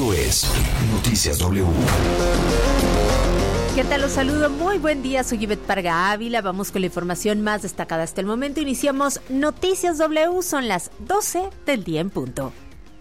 Esto es Noticias W. ¿Qué tal? Los saludo. Muy buen día. Soy Ivette Parga Ávila. Vamos con la información más destacada hasta el momento. Iniciamos Noticias W. Son las 12 del día en punto.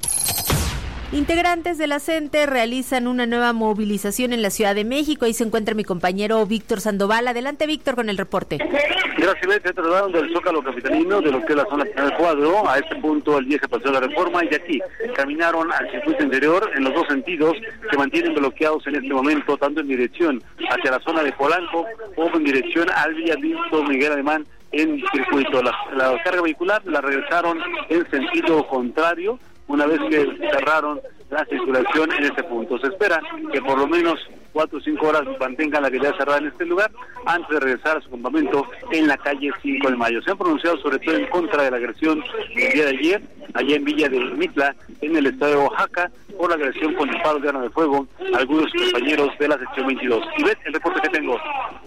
Integrantes de la CENTE realizan una nueva movilización en la Ciudad de México. Ahí se encuentra mi compañero Víctor Sandoval. Adelante, Víctor, con el reporte. Gracias, Ivette. Se trasladaron del Zócalo capitalino, de lo que es la zona del cuadro, a este punto el 10 se pasó la Reforma, y de aquí caminaron al circuito interior en los dos sentidos. Se mantienen bloqueados en este momento, tanto en dirección hacia la zona de Polanco como en dirección al Viaducto Miguel Alemán en circuito. La carga vehicular la regresaron en sentido contrario una vez que cerraron la circulación en este punto. Se espera que por lo menos 4 o 5 horas mantengan la actividad cerrada en este lugar antes de regresar a su campamento en la calle 5 de Mayo. Se han pronunciado sobre todo en contra de la agresión el día de ayer, allá en Villa de Mitla, en el estado de Oaxaca, por la agresión con disparos de arma de fuego a algunos compañeros de la sección 22. Y ves el reporte que tengo.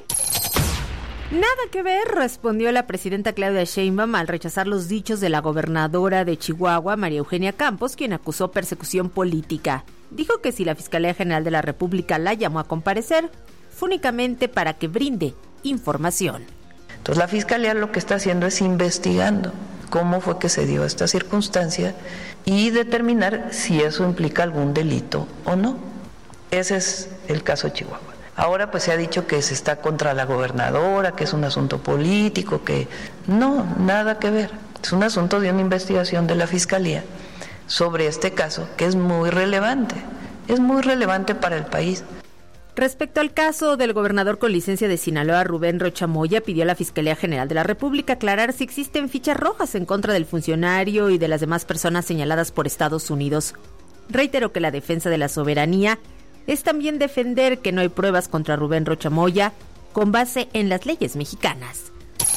Nada que ver, respondió la presidenta Claudia Sheinbaum al rechazar los dichos de la gobernadora de Chihuahua, María Eugenia Campos, quien acusó persecución política. Dijo que si la Fiscalía General de la República la llamó a comparecer, fue únicamente para que brinde información. Entonces la Fiscalía lo que está haciendo es investigando cómo fue que se dio esta circunstancia y determinar si eso implica algún delito o no. Ese es el caso de Chihuahua. Ahora pues se ha dicho que se está contra la gobernadora, que es un asunto político, que no, nada que ver. Es un asunto de una investigación de la Fiscalía sobre este caso que es muy relevante para el país. Respecto al caso del gobernador con licencia de Sinaloa, Rubén Rocha Moya, pidió a la Fiscalía General de la República aclarar si existen fichas rojas en contra del funcionario y de las demás personas señaladas por Estados Unidos. Reiteró que la defensa de la soberanía es también defender que no hay pruebas contra Rubén Rocha Moya con base en las leyes mexicanas.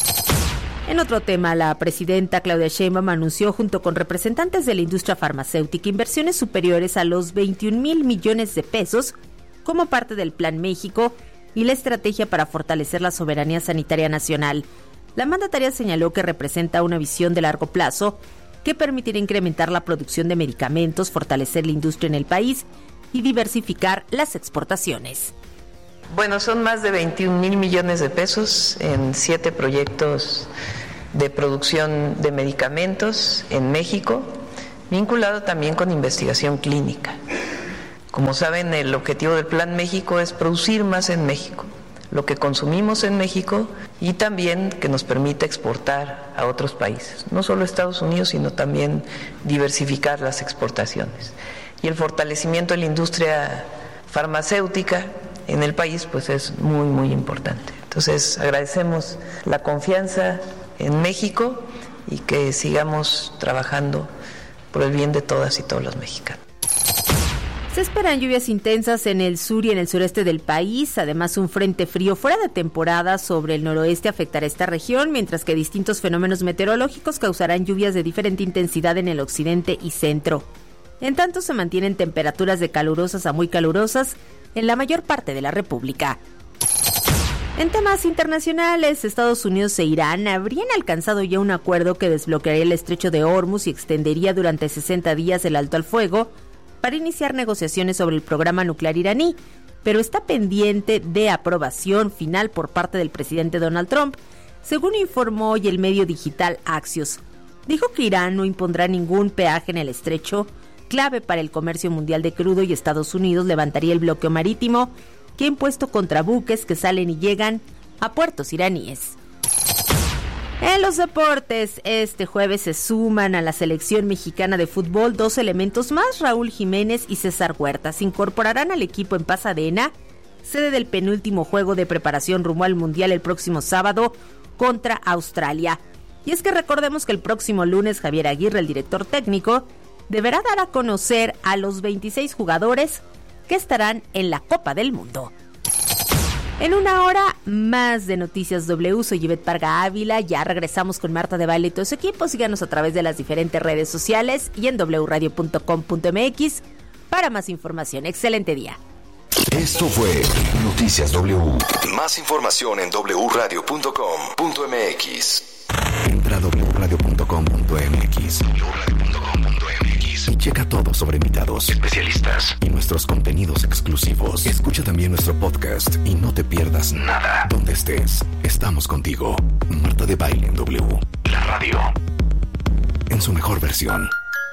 En otro tema, la presidenta Claudia Sheinbaum anunció junto con representantes de la industria farmacéutica inversiones superiores a los 21,000 millones de pesos como parte del Plan México y la estrategia para fortalecer la soberanía sanitaria nacional. La mandataria señaló que representa una visión de largo plazo que permitirá incrementar la producción de medicamentos, fortalecer la industria en el país y diversificar las exportaciones. Bueno, son más de 21,000 millones de pesos en 7 proyectos de producción de medicamentos en México, vinculado también con investigación clínica. Como saben, el objetivo del Plan México es producir más en México, lo que consumimos en México, y también que nos permita exportar a otros países, no solo a Estados Unidos, sino también diversificar las exportaciones. Y el fortalecimiento de la industria farmacéutica en el país pues es muy, muy importante. Entonces agradecemos la confianza en México y que sigamos trabajando por el bien de todas y todos los mexicanos. Se esperan lluvias intensas en el sur y en el sureste del país. Además, un frente frío fuera de temporada sobre el noroeste afectará esta región, mientras que distintos fenómenos meteorológicos causarán lluvias de diferente intensidad en el occidente y centro. En tanto, se mantienen temperaturas de calurosas a muy calurosas en la mayor parte de la República. En temas internacionales, Estados Unidos e Irán habrían alcanzado ya un acuerdo que desbloquearía el estrecho de Hormuz y extendería durante 60 días el alto al fuego para iniciar negociaciones sobre el programa nuclear iraní, pero está pendiente de aprobación final por parte del presidente Donald Trump, según informó hoy el medio digital Axios. Dijo que Irán no impondrá ningún peaje en el estrecho, clave para el comercio mundial de crudo, y Estados Unidos levantaría el bloqueo marítimo que ha impuesto contra buques que salen y llegan a puertos iraníes. En los deportes, este jueves se suman a la selección mexicana de fútbol 2 elementos más. Raúl Jiménez y César Huerta se incorporarán al equipo en Pasadena, sede del penúltimo juego de preparación rumbo al Mundial el próximo sábado contra Australia. Y es que recordemos que el próximo lunes Javier Aguirre, el director técnico, deberá dar a conocer a los 26 jugadores que estarán en la Copa del Mundo. En una hora más de Noticias W, soy Ivette Parga Ávila. Ya regresamos con Marta de Baile y todo su equipo. Síganos a través de las diferentes redes sociales y en wradio.com.mx para más información. Excelente día. Esto fue Noticias W. Más información en wradio.com.mx. Entra a wradio.com.mx. Y checa todo sobre invitados, especialistas y nuestros contenidos exclusivos. Escucha también nuestro podcast y no te pierdas nada. Donde estés, estamos contigo. Marta de Baile en W. La radio. En su mejor versión.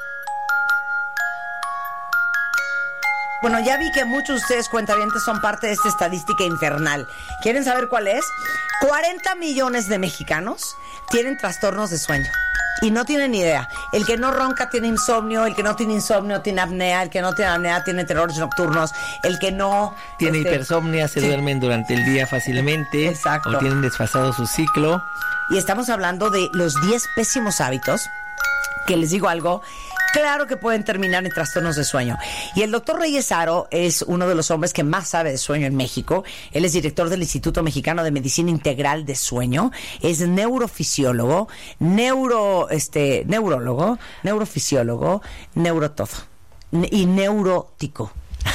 Bueno, ya vi que muchos de ustedes, cuentavientes, son parte de esta estadística infernal. ¿Quieren saber cuál es? 40 millones de mexicanos tienen trastornos de sueño. Y no tienen idea. El que no ronca tiene insomnio, el que no tiene insomnio tiene apnea, el que no tiene apnea tiene terrores nocturnos, el que no... Tiene hipersomnia, se duermen durante el día fácilmente. Exacto. O tienen desfasado su ciclo. Y estamos hablando de los 10 pésimos hábitos, que les digo algo... Claro que pueden terminar en trastornos de sueño. Y el doctor Reyes Haro es uno de los hombres que más sabe de sueño en México. Él es director del Instituto Mexicano de Medicina Integral de Sueño. Es neurofisiólogo, neurólogo, neurofisiólogo, neurotodo y neurótico.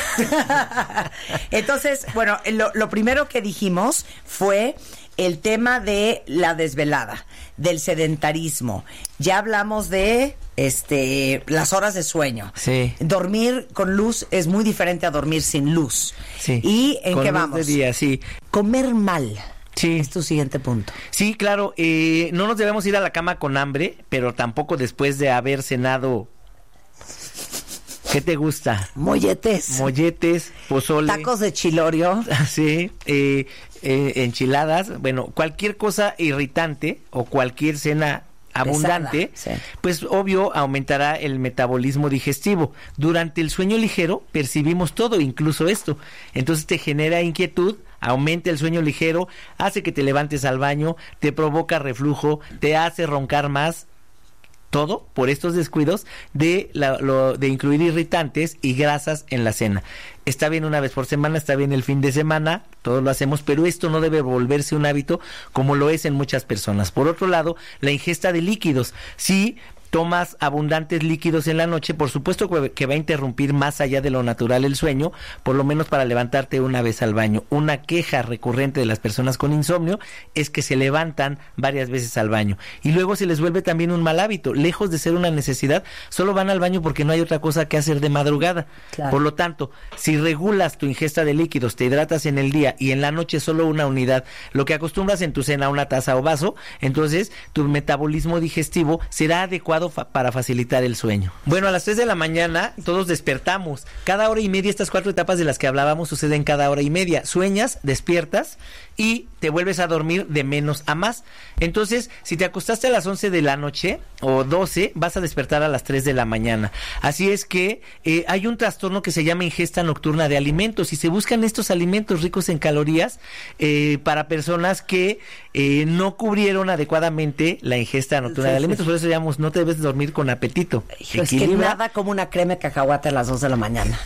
Entonces, bueno, lo primero que dijimos fue el tema de la desvelada, del sedentarismo. Ya hablamos de las horas de sueño. Sí. Dormir con luz es muy diferente a dormir sin luz. Sí. ¿Y en con qué luz vamos? de día, sí. Comer mal. Sí. Es tu siguiente punto. Sí, claro. No nos debemos ir a la cama con hambre, pero tampoco después de haber cenado. ¿Qué te gusta? Molletes. Molletes, pozole. Tacos de chilorio. Sí, enchiladas. Bueno, cualquier cosa irritante o cualquier cena abundante, pesada, sí. Pues obvio aumentará el metabolismo digestivo. Durante el sueño ligero percibimos todo, incluso esto. Entonces te genera inquietud, aumenta el sueño ligero, hace que te levantes al baño, te provoca reflujo, te hace roncar más. Todo por estos descuidos de incluir irritantes y grasas en la cena. Está bien una vez por semana, está bien el fin de semana, todos lo hacemos, pero esto no debe volverse un hábito como lo es en muchas personas. Por otro lado, la ingesta de líquidos. Sí, tomas abundantes líquidos en la noche, por supuesto que va a interrumpir más allá de lo natural el sueño, por lo menos para levantarte una vez al baño. Una queja recurrente de las personas con insomnio es que se levantan varias veces al baño y luego se les vuelve también un mal hábito. Lejos de ser una necesidad, solo van al baño porque no hay otra cosa que hacer de madrugada. Claro. Por lo tanto, si regulas tu ingesta de líquidos, te hidratas en el día y en la noche solo una unidad, lo que acostumbras en tu cena, una taza o vaso, entonces tu metabolismo digestivo será adecuado para facilitar el sueño. Bueno, a las 3 de la mañana todos despertamos. Cada hora y media, estas 4 etapas de las que hablábamos suceden cada hora y media. Sueñas, despiertas y te vuelves a dormir de menos a más. Entonces, si te acostaste a las 11 de la noche o 12, vas a despertar a las 3 de la mañana. Así es que hay un trastorno que se llama ingesta nocturna de alimentos y se buscan estos alimentos ricos en calorías para personas que no cubrieron adecuadamente la ingesta nocturna de alimentos. Por eso llamamos, no te debes dormir con apetito. Hijo, es que nada como una crema de cacahuate a las 2 de la mañana.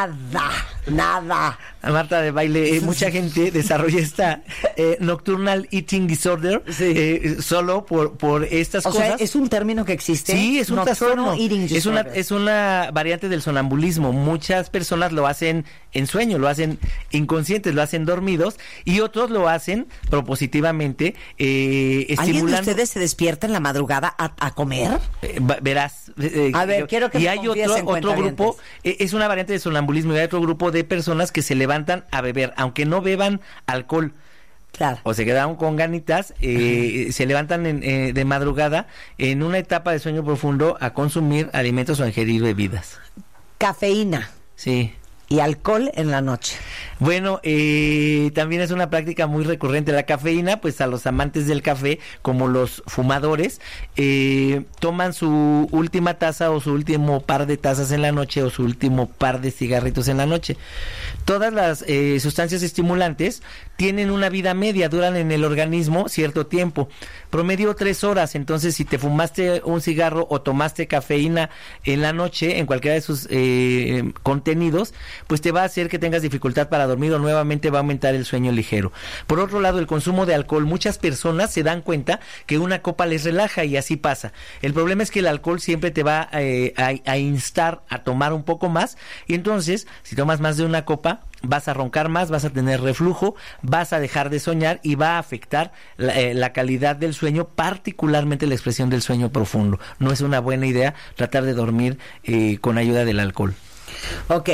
Nada. Marta de Baile, mucha gente desarrolla esta nocturnal eating disorder, sí. Solo por estas cosas. O sea, ¿es un término que existe? Sí, es un trastorno. Es una variante del sonambulismo. Muchas personas lo hacen en sueño, lo hacen inconscientes, lo hacen dormidos, y otros lo hacen propositivamente estimulando. ¿Alguien de ustedes se despierta en la madrugada a comer? Verás. A ver, quiero que y me hay otro grupo, es una variante de sonambulismo, y hay otro grupo de personas que se levantan a beber, aunque no beban alcohol. Claro. O se quedaron con ganitas, se levantan de madrugada en una etapa de sueño profundo a consumir alimentos o a ingerir bebidas. Cafeína. Sí. Y alcohol en la noche. Bueno, también es una práctica muy recurrente. La cafeína, pues a los amantes del café, como los fumadores, toman su última taza o su último par de tazas en la noche o su último par de cigarritos en la noche. Todas las sustancias estimulantes tienen una vida media, duran en el organismo cierto tiempo, promedio 3 horas. Entonces, si te fumaste un cigarro o tomaste cafeína en la noche, en cualquiera de sus contenidos, pues te va a hacer que tengas dificultad para dormir o nuevamente va a aumentar el sueño ligero. Por otro lado, el consumo de alcohol, muchas personas se dan cuenta que una copa les relaja y así pasa. El problema es que el alcohol siempre te va a instar a tomar un poco más, y entonces, si tomas más de una copa, vas a roncar más, vas a tener reflujo, vas a dejar de soñar y va a afectar la calidad del sueño, particularmente la expresión del sueño profundo. No es una buena idea tratar de dormir con ayuda del alcohol. Ok,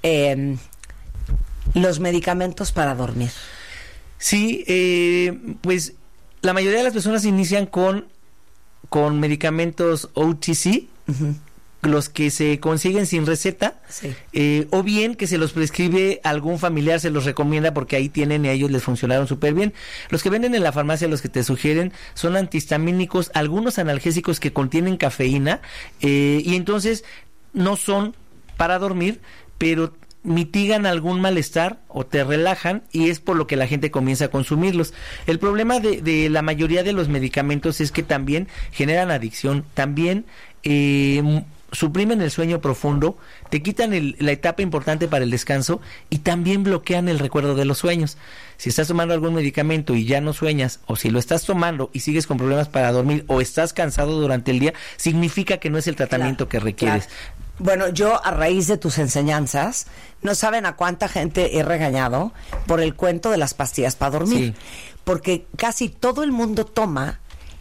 los medicamentos para dormir. Sí, pues la mayoría de las personas inician con medicamentos OTC, uh-huh. Los que se consiguen sin receta, sí. O bien que se los prescribe algún familiar, se los recomienda porque ahí tienen y a ellos les funcionaron súper bien. Los que venden en la farmacia, los que te sugieren, son antihistamínicos, algunos analgésicos que contienen cafeína, y entonces no son para dormir, pero mitigan algún malestar o te relajan, y es por lo que la gente comienza a consumirlos. El problema de la mayoría de los medicamentos es que también generan adicción, también suprimen el sueño profundo, te quitan la etapa importante para el descanso y también bloquean el recuerdo de los sueños. Si estás tomando algún medicamento y ya no sueñas, o si lo estás tomando y sigues con problemas para dormir, o estás cansado durante el día, significa que no es el tratamiento que requieres. Claro. Bueno, yo a raíz de tus enseñanzas, no saben a cuánta gente he regañado por el cuento de las pastillas para dormir. Sí. Porque casi todo el mundo toma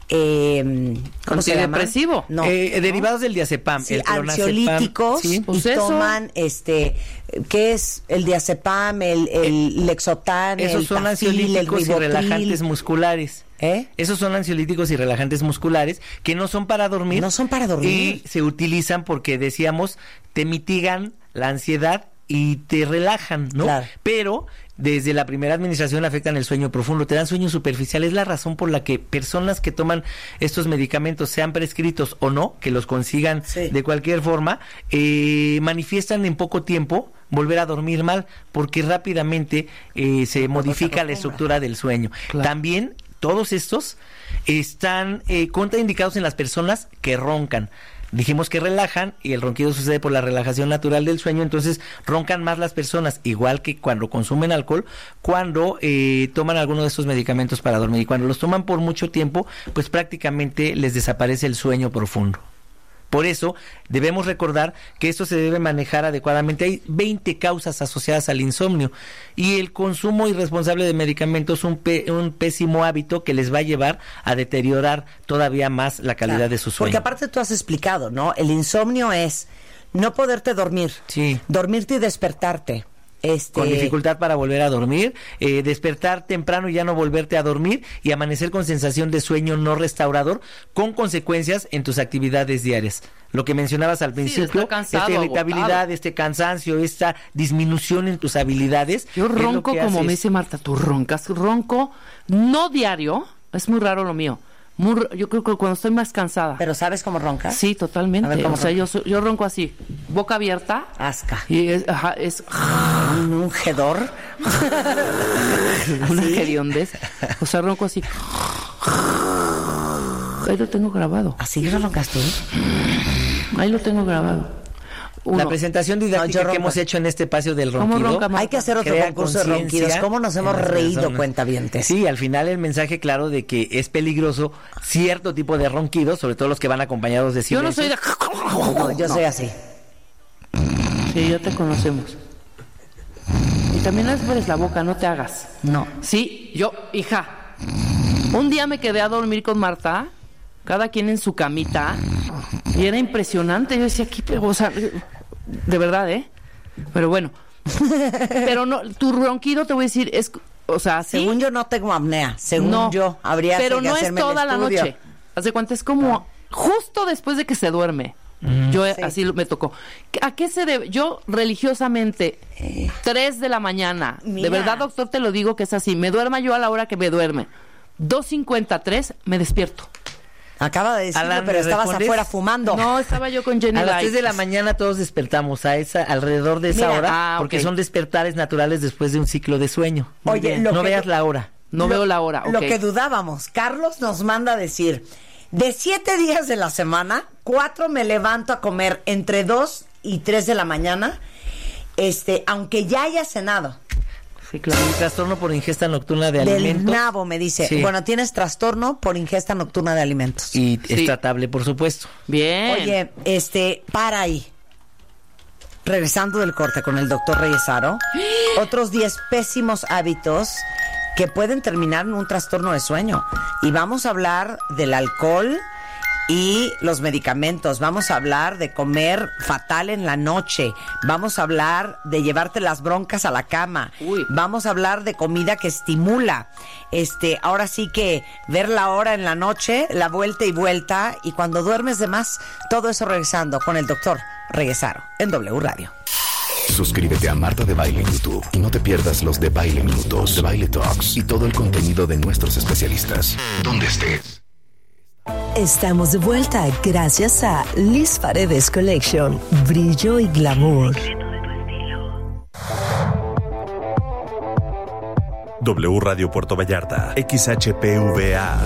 ¿cómo se llama? Antidepresivo. No, derivados del diazepam, sí, ansiolíticos, ¿sí? Pues y toman ¿qué es? El diazepam, el Lexotan, esos el son Tafil, ansiolíticos el y relajantes musculares. Esos son ansiolíticos y relajantes musculares que no son para dormir. No son para dormir. Y se utilizan porque, decíamos, te mitigan la ansiedad y te relajan, ¿no? Claro. Pero desde la primera administración afectan el sueño profundo, te dan sueño superficial. Es la razón por la que personas que toman estos medicamentos, sean prescritos o no, que los consigan de cualquier forma, manifiestan en poco tiempo volver a dormir mal, porque rápidamente se modifica la estructura del sueño. Claro. También todos estos están contraindicados en las personas que roncan. Dijimos que relajan, y el ronquido sucede por la relajación natural del sueño, entonces roncan más las personas, igual que cuando consumen alcohol, cuando toman alguno de estos medicamentos para dormir, y cuando los toman por mucho tiempo, pues prácticamente les desaparece el sueño profundo. Por eso debemos recordar que esto se debe manejar adecuadamente. Hay 20 causas asociadas al insomnio, y el consumo irresponsable de medicamentos es un pésimo hábito que les va a llevar a deteriorar todavía más la calidad de su sueño. Porque aparte tú has explicado, ¿no? El insomnio es no poderte dormir, dormirte y despertarte. Con dificultad para volver a dormir, despertar temprano y ya no volverte a dormir, y amanecer con sensación de sueño no restaurador, con consecuencias en tus actividades diarias. Lo que mencionabas al principio, esta irritabilidad, este cansancio, esta disminución en tus habilidades. Yo ronco, como me dice Marta, tú roncas. Ronco, no diario, es muy raro lo mío. Yo creo que cuando estoy más cansada. ¿Pero sabes cómo roncas? Sí, totalmente. O sea, yo ronco así, boca abierta. Asca. Y es un hedor. Una hediondez. O sea, ronco así. Ahí lo tengo grabado. ¿Así lo roncas tú? Ahí lo tengo grabado. La presentación didáctica que hemos hecho en este espacio del ronquido. Hay que hacer otro concurso de ronquidos. ¿Cómo nos hemos reído, cuentavientes? Sí, al final el mensaje claro de que es peligroso cierto tipo de ronquidos, sobre todo los que van acompañados de silencio. Yo no soy de... No, yo soy así. Sí, ya te conocemos. Y también abres la boca, no te hagas. No. Sí, hija, un día me quedé a dormir con Marta, cada quien en su camita, y era impresionante. Yo decía, o sea, de verdad, pero bueno. Pero no, tu ronquido, te voy a decir, es, o sea, ¿sí? Según yo no tengo apnea, según yo habría que hacerme el estudio. Pero no es toda la noche. Haz de cuenta, es como justo después de que se duerme. Yo así me tocó. ¿A qué se debe? Yo religiosamente 3 de la mañana, de verdad, doctor, te lo digo que es así, me duerma yo a la hora que me duerme, 2:53 me despierto. Acaba de decirlo, pero estabas afuera fumando. No, estaba yo con Jenny. A las 3 de la mañana todos despertamos alrededor de esa hora, porque son despertares naturales después de un ciclo de sueño. Oye, no veas la hora. No veo la hora. Lo que dudábamos, Carlos nos manda a decir, de 7 días de la semana, 4 me levanto a comer entre 2 y 3 de la mañana, aunque ya haya cenado. Sí, claro. Un trastorno por ingesta nocturna de alimentos. Del nabo, me dice. Sí. Bueno, tienes trastorno por ingesta nocturna de alimentos. Y es tratable, por supuesto. Bien. Oye, para ahí. regresando del corte con el doctor Reyesaro, otros 10 pésimos hábitos que pueden terminar en un trastorno de sueño. Y vamos a hablar del alcohol y los medicamentos. Vamos a hablar de comer fatal en la noche. Vamos a hablar de llevarte las broncas a la cama. Vamos a hablar de comida que estimula. Ahora sí que ver la hora en la noche, la vuelta y vuelta, y cuando duermes de más, todo eso regresando con el doctor Reyesaro en W Radio. Suscríbete a Marta de Baile en YouTube y no te pierdas los de Baile Minutos, de Baile Talks y todo el contenido de nuestros especialistas. Donde estés. Estamos de vuelta gracias a Liz Paredes Collection, brillo y glamour. W Radio Puerto Vallarta, XHPVA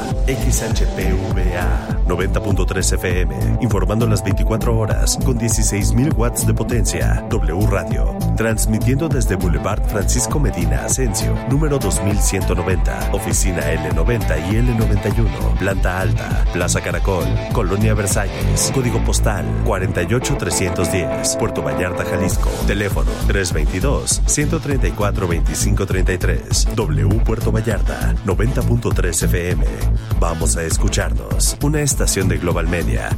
90.3 FM, informando las 24 horas con 16,000 watts de potencia. W Radio, transmitiendo desde Boulevard Francisco Medina Asensio, número 2190, oficina L90 y L91, planta alta, Plaza Caracol, Colonia Versalles, código postal 48310, Puerto Vallarta, Jalisco, teléfono 322-134-2533. W Puerto Vallarta, 90.3 FM. Vamos a escucharnos. Una estación de Global Media.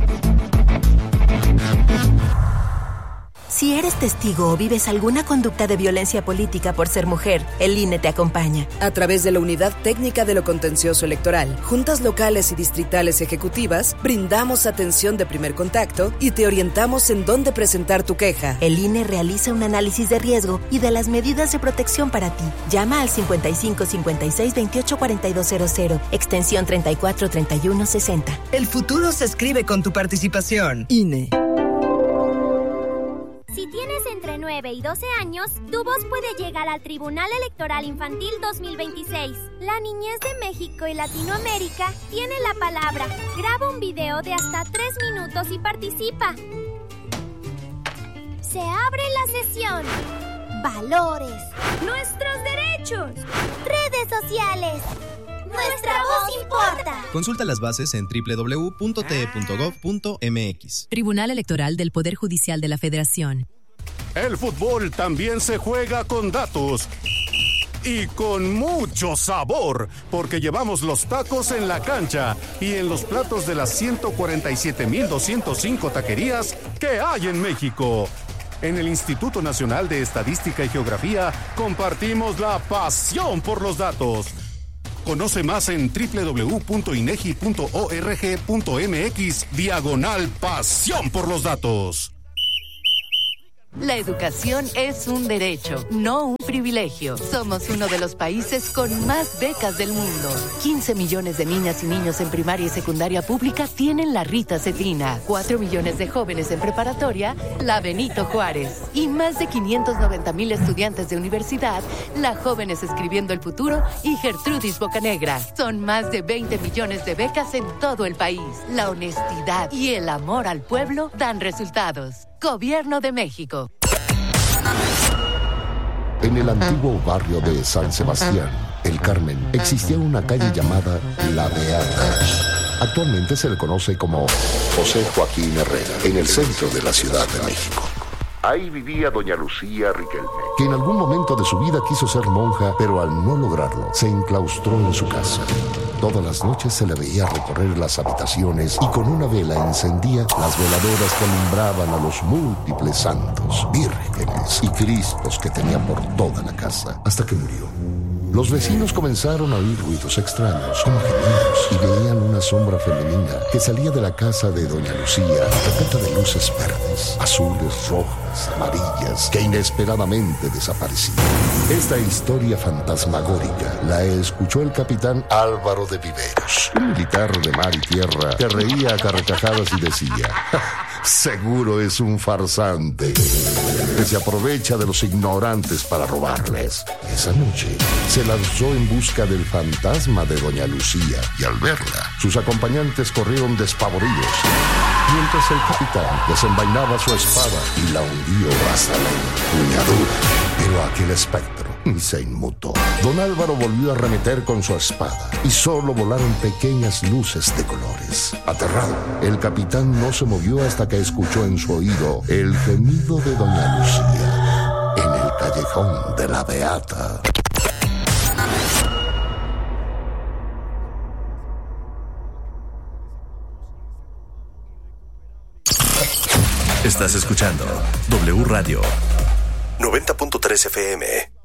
Si eres testigo o vives alguna conducta de violencia política por ser mujer, el INE te acompaña. A través de la Unidad Técnica de lo Contencioso Electoral, juntas locales y distritales ejecutivas, brindamos atención de primer contacto y te orientamos en dónde presentar tu queja. El INE realiza un análisis de riesgo y de las medidas de protección para ti. Llama al 55 56 28 4200, extensión 34 31 60. El futuro se escribe con tu participación. INE. Si tienes entre 9 y 12 años, tu voz puede llegar al Tribunal Electoral Infantil 2026. La niñez de México y Latinoamérica tiene la palabra. Graba un video de hasta 3 minutos y participa. Se abre la sesión. Valores. Nuestros derechos. Redes sociales. Nuestra voz importa. Consulta las bases en www.te.gov.mx. Tribunal Electoral del Poder Judicial de la Federación. El fútbol también se juega con datos. Y con mucho sabor, porque llevamos los tacos en la cancha y en los platos de las 147,205 taquerías que hay en México. En el Instituto Nacional de Estadística y Geografía compartimos la pasión por los datos. Conoce más en www.inegi.org.mx/pasión por los datos. La educación es un derecho, no un privilegio. Somos uno de los países con más becas del mundo. 15 millones de niñas y niños en primaria y secundaria pública tienen la Rita Cetina. 4 millones de jóvenes en preparatoria, la Benito Juárez. Y más de 590,000 estudiantes de universidad, la Jóvenes Escribiendo el Futuro y Gertrudis Bocanegra. Son más de 20 millones de becas en todo el país. La honestidad y el amor al pueblo dan resultados. Gobierno de México. En el antiguo barrio de San Sebastián, El Carmen, existía una calle llamada La Beata. Actualmente se le conoce como José Joaquín Herrera, en el centro de la Ciudad de México. Ahí vivía doña Lucía Riquelme, que en algún momento de su vida quiso ser monja, pero al no lograrlo, se enclaustró en su casa. Todas las noches se le veía recorrer las habitaciones y con una vela encendía las veladoras que alumbraban a los múltiples santos, vírgenes y cristos que tenía por toda la casa, hasta que murió. Los vecinos comenzaron a oír ruidos extraños, como gemidos, y veían una sombra femenina que salía de la casa de doña Lucía, repleta de luces verdes, azules, rojas, amarillas, que inesperadamente desaparecían. Esta historia fantasmagórica la escuchó el capitán Álvaro de Viveros, un militar de mar y tierra que reía a carcajadas y decía: seguro es un farsante que se aprovecha de los ignorantes para robarles. Esa noche se lanzó en busca del fantasma de doña Lucía y al verla, sus acompañantes corrieron despavoridos, mientras el capitán desenvainaba su espada y la hundió hasta la empuñadura. Pero aquel espectro se inmutó. Don Álvaro volvió a arremeter con su espada y solo volaron pequeñas luces de colores. Aterrado, el capitán no se movió hasta que escuchó en su oído el gemido de doña Lucía. callejón de la Beata. Estás escuchando W Radio 90.3 FM.